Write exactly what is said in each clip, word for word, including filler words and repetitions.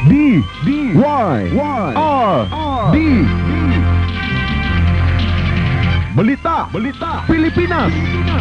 D D Y Y R D Balita Balita Pilipinas.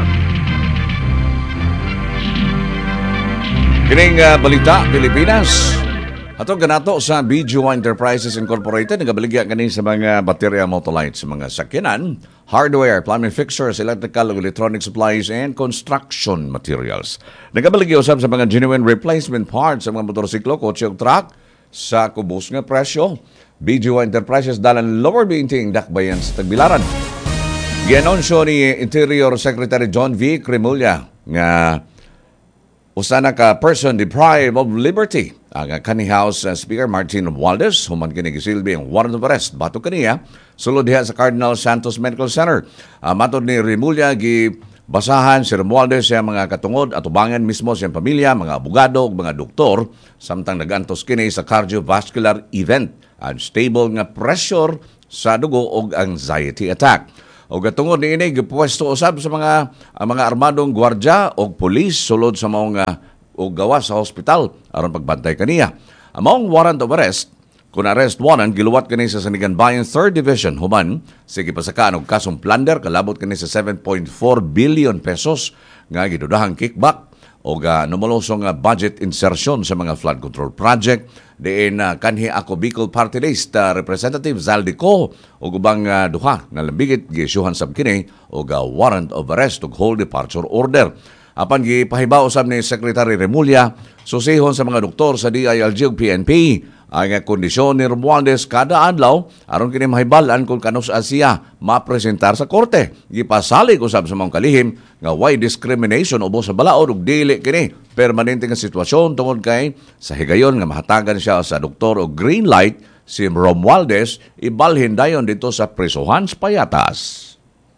Kining uh, Balita Pilipinas. Ato ganato sa B G Y Enterprises Incorporated nagabaligya kani sa mga baterya motolites sa mga sakyanan, hardware, plumbing fixtures, electrical, electronic supplies, and construction materials. Nagabaligya usab sa mga genuine replacement parts sa mga motorsiklo, kotse ug truck sa kubos nga presyo. B G Y Enterprises dalan lower binting dakbayan sa Tagbilaran. Gianonsyo ni Interior Secretary John V. Cremulya nga usa na ka person deprived of liberty ang kanhi House uh, Speaker Martin Romualdez human kini gisilbi ang warrant of arrest bato kaniya sulod diha sa Cardinal Santos Medical Center. Uh, matod ni Remulla gi basahan si Romualdez sa mga katungod at ubangan mismo sa pamilya, mga abogado ug mga doktor samtang nagantos kini sa cardiovascular event unstable nga pressure sa dugo ug anxiety attack. O gatungod ni ini gipuesto usab sa mga uh, mga armadong gwardiya o pulis sulod sa maong uh, o gawas sa hospital aron pagbantay kaniya. Among warrant of arrest, kung arrest warrant giluwat kani sa Sanigan Bayan third Division human sige pasakaan og kasong plunder kalabot kani sa seven point four billion pesos nga gidudahang kickback o uh, numulusong uh, budget insertion sa mga flood control project diin uh, kanhi ako Bicol Party List uh, Representative Zaldico o ubang uh, duha nga lambigit giisyuhan sab kini og uh, warrant of arrest ug hold departure order. Apan gipahibaw usab ni Secretary Remulla susihon sa mga doktor sa D I L G ug P N P ang kondisyon ni Romualdez kada adlaw aron kini mahibalan kung kanus siya mapresentar sa korte. Gipasalig usab sa mga kalihim nga why discrimination ubos sa balaod ug dili kini permanente nga sitwasyon tungod kay sa higayon nga mahatagan siya sa doktor og green light si Romualdez ibalhin dayon dito sa prisuhan sa Payatas.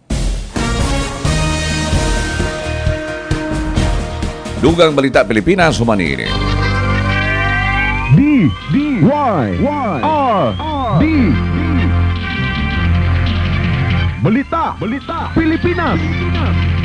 Dugang Balita Pilipinas humani ini. D D Y Y R D Balita Balita Pilipinas.